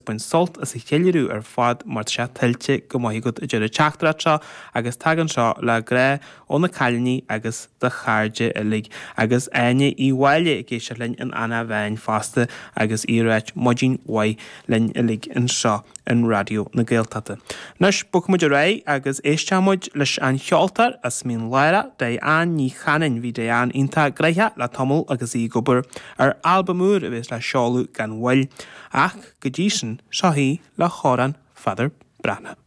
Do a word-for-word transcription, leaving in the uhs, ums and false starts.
buin solt as i chéileú ar fad mar se tiltte go maithigad a deireadh teachtarach seo agus tagann seo le gré óna cailní agus de chairde ilig agus aine í bhaile i géise linn an ana bhain fasta agus íráit modín wai linn ilig an seo an radio na Gaeltachta. Nus bucmuid a ré agus éisteamuid leis an cheoltar as mín leire de an ní chanin bhí de an inta greithe le tomul agus í gobar ar albamúr a bhís le seolú gan bhil ach go ddísin seo hí le choran Father Brana.